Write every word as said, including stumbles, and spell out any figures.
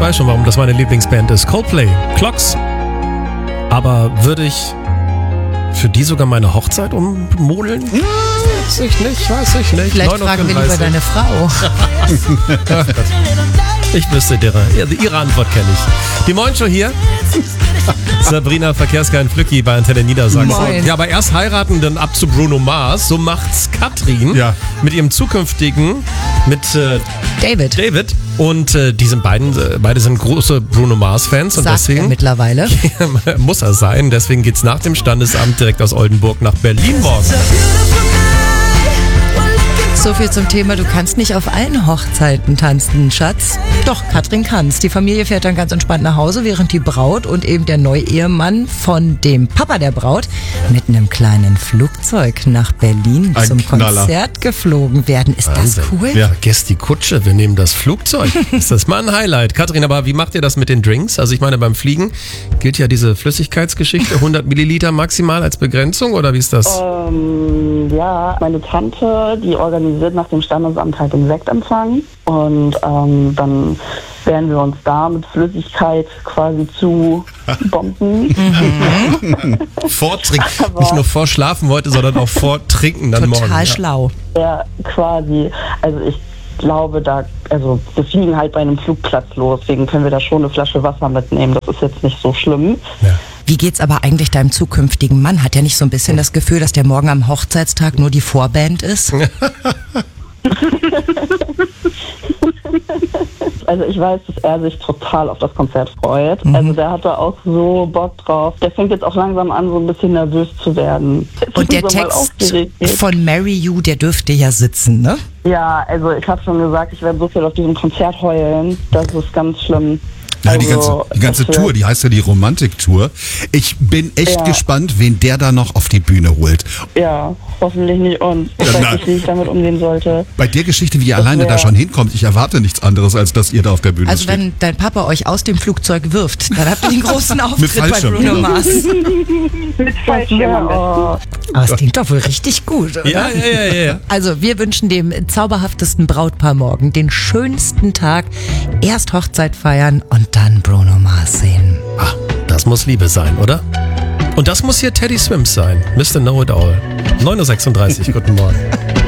weiß schon, warum das meine Lieblingsband ist. Coldplay, Clocks. Aber würde ich für die sogar meine Hochzeit ummodeln? Hm, weiß ich nicht, weiß ich nicht. Vielleicht fragen wir lieber deine Frau. Ich wüsste, ihre, ihre Antwort kenne ich. Die Moin Show hier. Sabrina Verkehrskein Flücki bei Antenne Niedersachsen. Moin. Ja, aber erst heiraten, dann ab zu Bruno Mars. So macht's Katrin Ja. mit ihrem zukünftigen, mit äh, David. David. Und äh, die sind beiden, äh, beide sind große Bruno Mars-Fans. Und Sagt er deswegen mittlerweile. muss er sein. Deswegen geht's nach dem Standesamt direkt aus Oldenburg nach Berlin morgen. So viel zum Thema, du kannst nicht auf allen Hochzeiten tanzen, Schatz. Doch, Katrin kann's. Die Familie fährt dann ganz entspannt nach Hause, während die Braut und eben der Neuehemann von dem Papa der Braut mit einem kleinen Flugzeug nach Berlin Ein zum Knaller. Konzert geflogen werden. Ist Wahnsinn. das cool? Ja, vergesst die Kutsche, wir nehmen das Flugzeug. Ist das mal ein Highlight. Katrin, aber wie macht ihr das mit den Drinks? Also ich meine, beim Fliegen gilt ja diese Flüssigkeitsgeschichte, hundert Milliliter maximal als Begrenzung, oder wie ist das? Ähm, ja, meine Tante, die organisiert nach dem Standesamt halt den Sektempfang und ähm, dann werden wir uns da mit Flüssigkeit quasi zu bomben. Vortrinken. Nicht nur vorschlafen heute, sondern auch vortrinken dann morgen. Total Ja. schlau. Ja, quasi, also ich glaube, da, also wir fliegen halt bei einem Flugplatz los, deswegen können wir da schon eine Flasche Wasser mitnehmen, das ist jetzt nicht so schlimm. Ja. Wie geht's aber eigentlich deinem zukünftigen Mann? Hat er nicht so ein bisschen das Gefühl, dass der morgen am Hochzeitstag nur die Vorband ist? Also ich weiß, dass er sich total auf das Konzert freut. Mhm. Also der hat da auch so Bock drauf. Der fängt jetzt auch langsam an, so ein bisschen nervös zu werden. Und der So mal Text aufgeregt ist. von Marry You, der dürfte ja sitzen, ne? Ja, also ich habe schon gesagt, ich werde so viel auf diesem Konzert heulen. Das ist ganz schlimm. Nein, die Also, ganze, die ganze das Tour, wird- die heißt ja die Romantik-Tour. Ich bin echt Ja. gespannt, wen der da noch auf die Bühne holt. Ja, hoffentlich nicht uns. Ich Ja, weiß na. nicht, wie ich damit umgehen sollte. Bei der Geschichte, wie ihr alleine wär- da schon hinkommt, ich erwarte nichts anderes, als dass ihr da auf der Bühne Also steht. wenn dein Papa euch aus dem Flugzeug wirft, dann habt ihr den großen Auftritt bei Fallschirm. Bruno Mars. Mit Fallschirm am besten. Aber es klingt doch wohl richtig gut, oder? Ja, ja, ja, ja, ja. Also wir wünschen dem zauberhaftesten Brautpaar morgen den schönsten Tag. Erst Hochzeit feiern und dann Bruno Mars sehen. Ah, das muss Liebe sein, oder? Und das muss hier Teddy Swims sein. Mister Know It All. neun Uhr sechsunddreißig, guten Morgen.